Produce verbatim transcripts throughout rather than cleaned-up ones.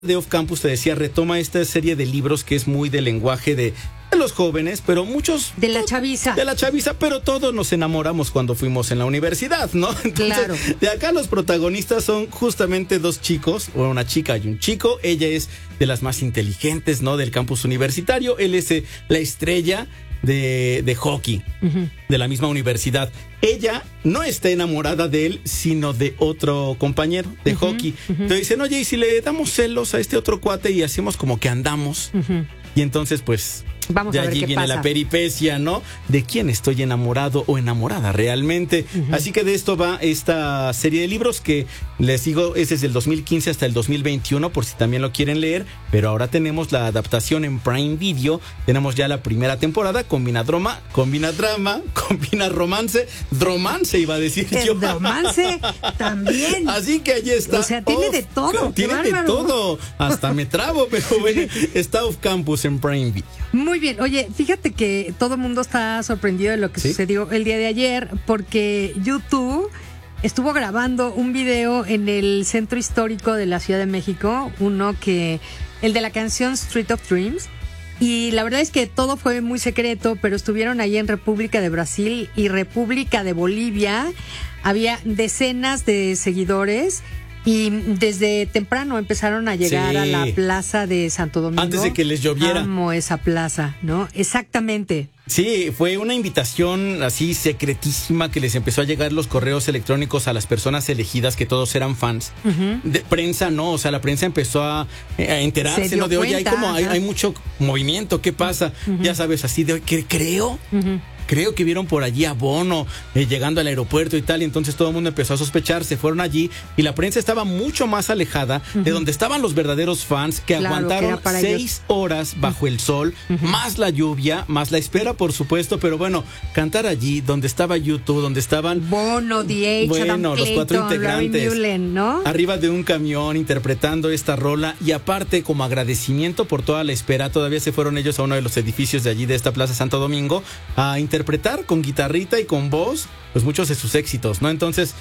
de Off Campus, te decía, retoma esta serie de libros que es muy del lenguaje de, de los jóvenes, pero muchos... De la chaviza. De la chaviza, pero todos nos enamoramos cuando fuimos en la universidad, ¿no? Entonces, claro. De acá los protagonistas son justamente dos chicos, o una chica y un chico. Ella es de las más inteligentes, ¿no? Del campus universitario. Él es eh, la estrella de, de hockey, uh-huh. de la misma universidad. Ella no está enamorada de él, sino de otro compañero de uh-huh, hockey. Uh-huh. Entonces dicen, oye, ¿y si le damos celos a este otro cuate y hacemos como que andamos? Uh-huh. Y entonces, pues, Vamos de a ver allí qué viene pasa. la peripecia, ¿no? De quién estoy enamorado o enamorada realmente. Uh-huh. Así que de esto va esta serie de libros que, les digo, es desde el dos mil quince hasta el dos mil veintiuno, por si también lo quieren leer. Pero ahora tenemos la adaptación en Prime Video. Tenemos ya la primera temporada. Combina drama, combina drama, combina romance. Romance iba a decir el yo. Romance también. Así que allí está. O sea, tiene off, de todo. Tiene de todo. Hasta me trabo, pero bueno, está Off Campus en Prime Video. Muy bien. Oye, fíjate que todo el mundo está sorprendido de lo que ¿Sí? sucedió el día de ayer, porque YouTube estuvo grabando un video en el centro histórico de la Ciudad de México, uno que, el de la canción Street of Dreams. Y la verdad es que todo fue muy secreto, pero estuvieron ahí en República de Brasil y República de Bolivia. Había decenas de seguidores y desde temprano empezaron a llegar sí. a la plaza de Santo Domingo. Antes de que les lloviera. Amo esa plaza, ¿no? Exactamente. Sí, fue una invitación así secretísima que les empezó a llegar los correos electrónicos a las personas elegidas, que todos eran fans. Uh-huh. De prensa, no, o sea, la prensa empezó a, a enterarse, ¿no? De, oye, hay como, hay, hay mucho movimiento, ¿qué pasa? Uh-huh. Ya sabes, así de, ¿qué creo? Uh-huh. Creo que vieron por allí a Bono eh, llegando al aeropuerto y tal, y entonces todo el mundo empezó a sospechar, se fueron allí y la prensa estaba mucho más alejada uh-huh. de donde estaban los verdaderos fans que claro, aguantaron que seis ellos. horas bajo el sol, uh-huh. más la lluvia, más la espera, por supuesto, pero bueno, cantar allí donde estaba YouTube, donde estaban Bono, D H, bueno, Adam los Clayton, cuatro integrantes, Mullen, ¿no? Arriba de un camión interpretando esta rola, y aparte como agradecimiento por toda la espera, todavía se fueron ellos a uno de los edificios de allí de esta Plaza Santo Domingo a interpretar con guitarrita y con voz pues muchos de sus éxitos, ¿no? Entonces,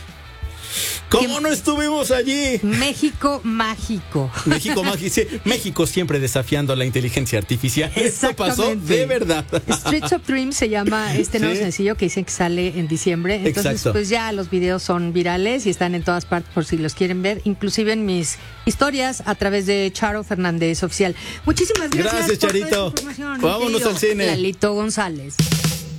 ¿cómo ¿Qué? no estuvimos allí? México mágico. México mágico, sí, México siempre desafiando la inteligencia artificial. Esto pasó de verdad. Streets of Dreams se llama este nuevo ¿Sí? sencillo que dicen que sale en diciembre. Entonces, Exacto. pues ya los videos son virales y están en todas partes por si los quieren ver, inclusive en mis historias a través de Charo Fernández Oficial. Muchísimas gracias. Gracias, Charito. Vámonos al cine. Lalito González.